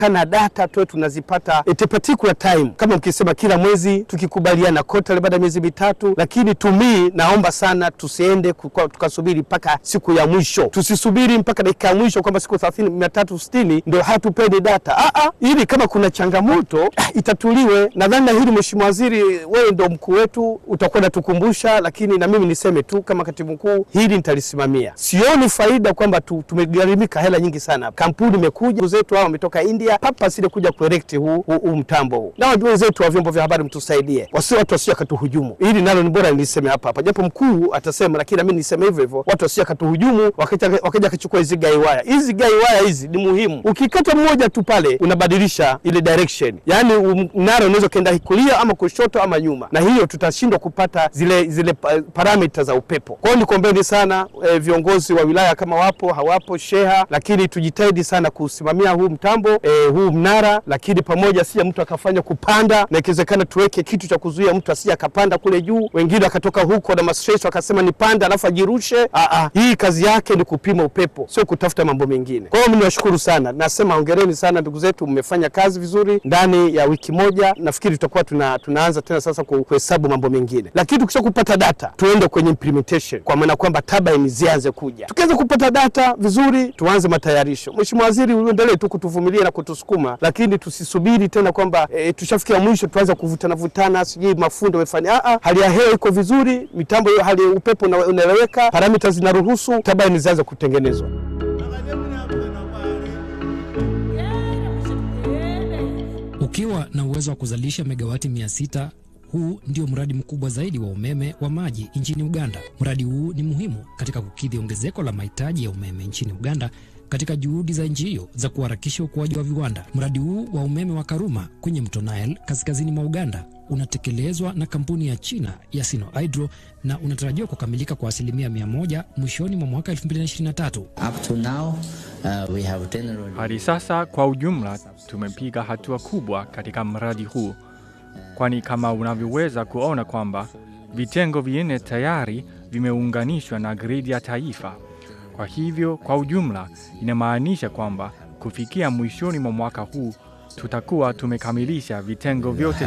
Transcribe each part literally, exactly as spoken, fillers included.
kana data tuwe tunazipata at a particular time. Kama mkisema kila mwezi tukikubaliana kota baada ya miezi mitatu, lakini tumi naomba sana tusiende tukasubiri mpaka siku ya mwisho. Tusisubiri mpaka dakika ya mwisho kwamba siku thelathini mia tatu sitini ndio hatupende data. Ah ah, ili kama kuna changamoto itatuliwe. Nadhani na hili Mheshimiwa Waziri, wewe ndio mkuu wetu, utakwenda tukumbusha, lakini na mimi niseme tu kama katibu mkuu hili nitalisimamia. Sioni faida kwamba tu, tumegharimika hela nyingi sana. Kampuni imekuja zetu hao wametoka India papa sile kuja correct huu, huu, huu mtambo huu. Na wenzetu wa vyombo vya habari mtusaidie. Wasio watu wasio katuhujumu. Hili nalo ni bora niliseme hapa hapa. Japo mkuu atasema, lakini na mimi niseme hivyo hivyo. Watu wasio katuhujumu wakaja wakaja kuchukua hizi gai waya. Hizi gai waya hizi ni muhimu. Ukikata mmoja tu pale unabadilisha ile direction. Yaani mnara unaweza kaenda kulia ama kushoto ama nyuma. Na hiyo tutashindwa kupata zile zile parameters za upepo. Kwa hiyo nikuombeni sana e, viongozi wa wilaya kama wapo hawapo sheha, lakini tujitahidi sana kusimamia huu mtambo e, huu mnara, lakini pamoja sija mtu akafanya kupanda, na ikiwezekana tuweke kitu cha kuzuia mtu asije akapanda kule juu. Wengine akatoka huko na stress akasema ni panda alafu ajirushe. Ah ah, hii kazi yake ni kupima upepo, sio kutafuta mambo mengine. Kwa hiyo mimi niwashukuru sana. Nasema hongereni sana ndugu zetu, mmefanya kazi vizuri ndani ya wiki moja. Nafikiri tutakuwa tuna, tunaanza tena sasa kuhesabu mambo mengine. Lakini tukisha kupata data, tuende kwenye implementation. Kwa maana kwamba turbine zianze kuja. Tukianza kupata data vizuri, tuanze matayarisho. Mheshimiwa Waziri, uendelee tu kutuvumilia na kutusukuma, lakini tusisubiri tena kwamba e, tushafikia mwisho tuanze kuvutana vutana, sijui mafundo wamefanya. Ah ah, hali ya hewa iko vizuri, mitambo hiyo, hali ya upepo unaeleweka, parameters zinaruhusu, turbine zianze kutengenezwa. Ukiwa na uwezo wa kuzalisha megawati mia sita, huu ndio mradi mkubwa zaidi wa umeme wa maji nchini Uganda. Mradi huu ni muhimu katika kukidhi ongezeko la mahitaji ya umeme nchini Uganda katika juhudi za nchi hiyo za kuharakisha ukuaji wa viwanda. Mradi huu wa umeme wa Karuma kwenye mto Nile kaskazini mwa Uganda unatekelezwa na kampuni ya China ya Sino Hydro na unatarajiwa kukamilika kwa asilimia mia moja mwishoni mwa mwaka elfu mbili na ishirini na tatu. Up to now, uh, we have generally... Hadi sasa kwa ujumla tumepiga hatua kubwa katika mradi huu, kwani kama unavyoweza kuona kwamba vitengo vinne tayari vimeunganishwa na gridi ya taifa. Kwa hivyo kwa ujumla inamaanisha kwamba kufikia mwishoni mwa mwaka huu tutakuwa tumekamilisha vitengo vyote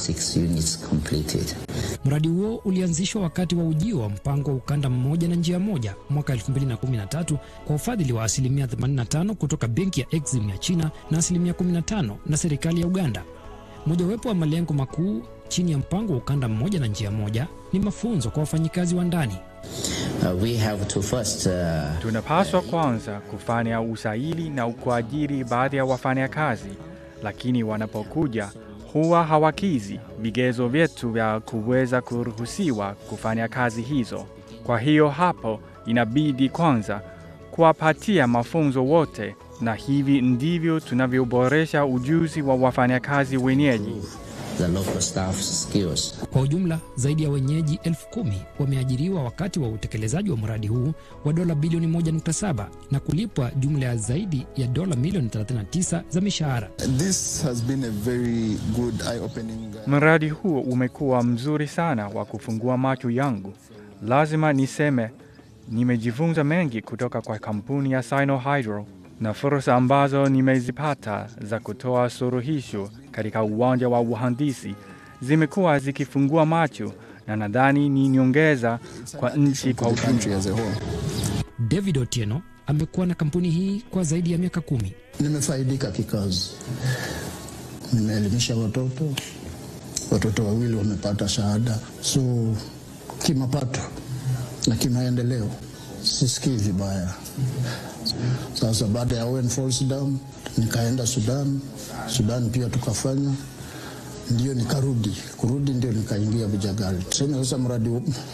sita. Mradi huo ulianzishwa wakati wa ujio wa mpango wa ukanda mmoja na njia moja mwaka elfu mbili na kumi na tatu kwa ufadhili wa asilimia themanini na tano kutoka benki ya Exim ya China na asilimia kumi na tano na serikali ya Uganda. Mojawapo wa malengo makuu chini ya mpango wa ukanda mmoja na njia moja ni mafunzo kwa wafanyikazi wa ndani. Uh, we have to first, uh, tunapaswa kwanza kufanya usaili na kuajiri baadhi ya wafanyakazi, lakini wanapokuja huwa hawakizi vigezo vyetu vya kuweza kuruhusiwa kufanya kazi hizo. Kwa hiyo hapo inabidi kwanza kuwapatia mafunzo wote, na hivi ndivyo tunavyoboresha ujuzi wa wafanyakazi wenyeji. The local staff skills. Kwa ujumla zaidi ya wenyeji elfu kumi wameajiriwa wakati wa utekelezaji wa mradi huu wa dola bilioni moja nukta saba na kulipwa jumla ya zaidi ya dola milioni thelathini na tisa za mishahara. This has been a very good eye-opening. Mradi huu umekuwa mzuri sana wa kufungua macho yangu. Lazima niseme nimejifunza mengi kutoka kwa kampuni ya Sino Hydro, na fursa ambazo nimezipata za kutoa suluhisho katika uwanja wa uhandisi zimekuwa zikifungua macho, na nadhani ni nyongeza kwa nchi kwa ujumla. David Otieno amekuwa na kampuni hii kwa zaidi ya miaka kumi. Nimefaidika kikazi. Nimeelimisha watoto. Watoto wawili wamepata shahada. So kimapato na kimaendeleo sisikii vibaya. Sasa baada ya Owen Falls Dam nikaenda Sudan. Sudan pia tukafanya, ndio nikarudi. Kurudi ndio nikaingia Bujagali. Tuseme sasa mradi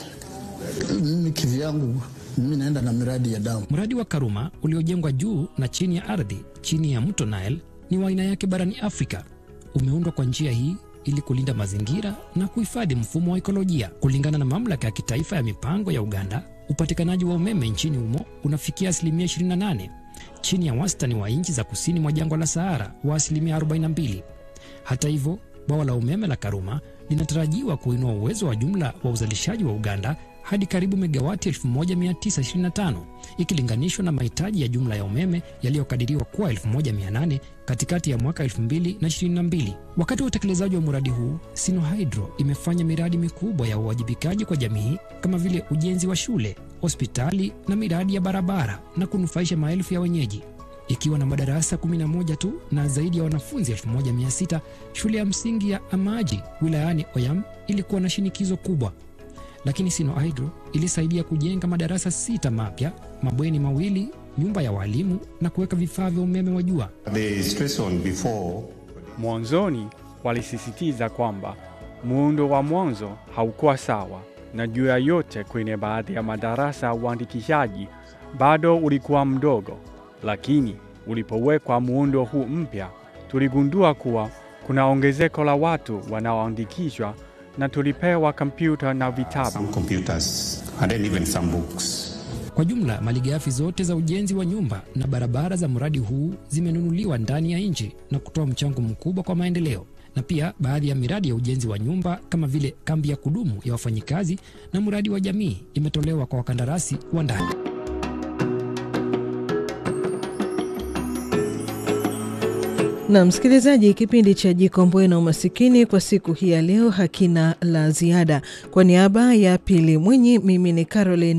mimi kivyangu mimi naenda na miradi ya damu. Mradi wa Karuma uliojengwa juu na chini ya ardhi chini ya mto Nile ni wa aina yake barani Afrika. Umeundwa kwa njia hii ili kulinda mazingira na kuhifadhi mfumo wa ekolojia. Kulingana na mamlaka ya kitaifa ya mipango ya Uganda, upatikanaji wa umeme nchini humo unafikia asilimia ishirini na nane chini ya wastani wa nchi za kusini mwa jangwa la Sahara wa asilimia arobaini na mbili. Hata hivyo, bwawa la umeme la Karuma linatarajiwa kuinua uwezo wa jumla wa uzalishaji wa Uganda hadi karibu megawati elfu moja mia tisa ishirini na tano ikilinganishwa na mahitaji ya jumla ya umeme yaliyokadiriwa kuwa elfu moja mia nane katikati ya mwaka elfu mbili ishirini na mbili. Wakati wa utekelezaji wa mradi huu, Sinohydro imefanya miradi mikubwa ya uwajibikaji kwa jamii kama vile ujenzi wa shule, hospitali na miradi ya barabara na kunufaisha maelfu ya wenyeji. Ikiwa na madarasa kumi na moja tu na zaidi ya wanafunzi elfu moja mia sita, shule ya msingi ya Amaji wilayani Oyam ilikuwa na shinikizo kubwa. Lakini Sinohydro ilisaidia kujenga madarasa sita mapya, mabweni mawili, nyumba ya walimu na kuweka vifaa vya umeme wa jua. Mwanzoni walisisitiza kwamba muundo wa mwanzo haukuwa sawa, na juu ya yote kwenye baadhi ya madarasa uandikishaji bado ulikuwa mdogo. Lakini ulipowekwa muundo huu mpya, tuligundua kuwa kuna ongezeko la watu wanaoandikishwa na tulipewa kompyuta na vitabu. Some computers and then even some books. Kwa jumla, malighafi zote za ujenzi wa nyumba na barabara za mradi huu zimenunuliwa ndani ya nchi na kutoa mchango mkubwa kwa maendeleo. Na pia baadhi ya miradi ya ujenzi wa nyumba kama vile kambi ya kudumu ya wafanyikazi na mradi wa jamii imetolewa kwa wakandarasi wa ndani. Na msikilizaji, kipindi cha Jikomboe na Umasikini kwa siku hii ya leo hakina la ziada. Kwa niaba ya Pili Mwinyi, mimi ni Caroline